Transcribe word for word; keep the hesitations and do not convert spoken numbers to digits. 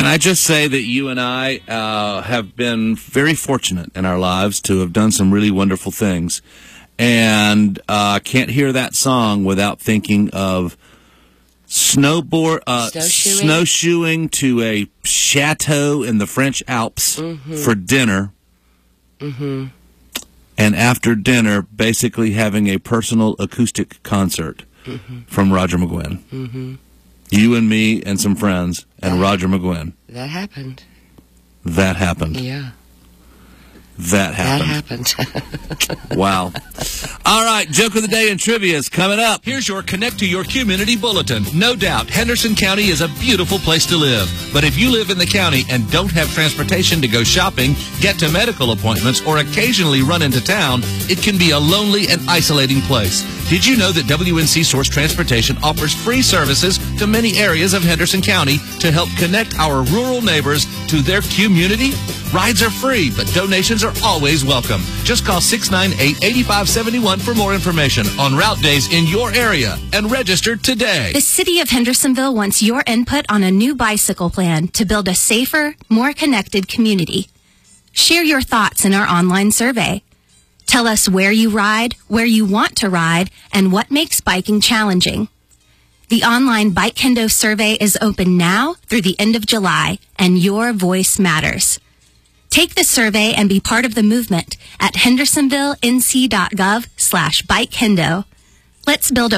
Can I just say that you and I uh, have been very fortunate in our lives to have done some really wonderful things. And I uh, can't hear that song without thinking of snowboard, uh, snowshoeing? snowshoeing to a chateau in the French Alps mm-hmm. for dinner. Mm-hmm. And after dinner, basically having a personal acoustic concert mm-hmm. from Roger McGuinn. Mm-hmm. You and me and some friends and that, Roger McGuinn. That happened. That happened. Yeah. That happened. That happened. Wow. All right, joke of the day and trivia is coming up. Here's your Connect to Your Community Bulletin. No doubt, Henderson County is a beautiful place to live. But if you live in the county and don't have transportation to go shopping, get to medical appointments, or occasionally run into town, it can be a lonely and isolating place. Did you know that W N C Source Transportation offers free services to many areas of Henderson County to help connect our rural neighbors to their community? Rides are free, but donations are always welcome. Just call six nine eight, eight five seven one for more information on route days in your area and register today. The City of Hendersonville wants your input on a new bicycle plan to build a safer, more connected community. Share your thoughts in our online survey. Tell us where you ride, where you want to ride, and what makes biking challenging. The online Bike Kendo survey is open now through the end of July, and your voice matters. Take the survey and be part of the movement at hendersonvillenc.gov slash bikekendo. Let's build a